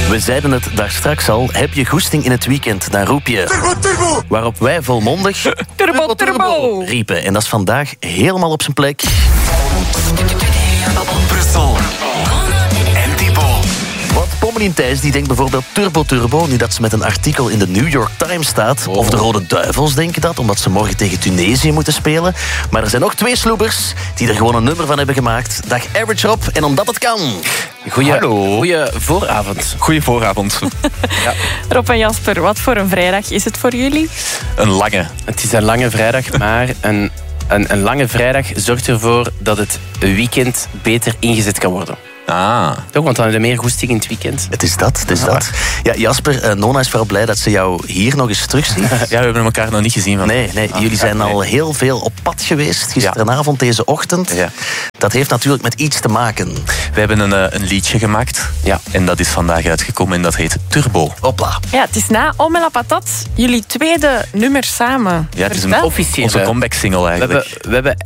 We zeiden het daar straks al. Heb je goesting in het weekend, dan roep je... Turbo, turbo! Waarop wij volmondig... Turbo, turbo! riepen. En dat is vandaag helemaal op zijn plek. Brussel. En Thibaut. Want Pommelien Thijs die denkt bijvoorbeeld turbo turbo... nu dat ze met een artikel in de New York Times staat. Of de Rode Duivels denken dat, omdat ze morgen tegen Tunesië moeten spelen. Maar er zijn nog 2 sloebers die er gewoon een nummer van hebben gemaakt. Dag Average Rob, en omdat het kan... Goeie vooravond. Goeie vooravond. Rob en Jasper, wat voor een vrijdag is het voor jullie? Een lange. Het is een lange vrijdag, maar een lange vrijdag zorgt ervoor dat het weekend beter ingezet kan worden. Ah. Toch, want dan heb je meer goesting in het weekend. Het is dat, het is dat. Ja, Jasper, Nona is vooral blij dat ze jou hier nog eens terugziet. Ja, we hebben elkaar nog niet gezien vandaag. Nee, jullie zijn al heel veel op pad geweest. Gisteravond, deze ochtend. Ja. Dat heeft natuurlijk met iets te maken. We hebben een liedje gemaakt. Ja. En dat is vandaag uitgekomen en dat heet Turbo. Hopla. Ja, het is na Om en la Patat jullie tweede nummer samen. Ja, het is Vertel. Officieel. onze comeback single eigenlijk. We hebben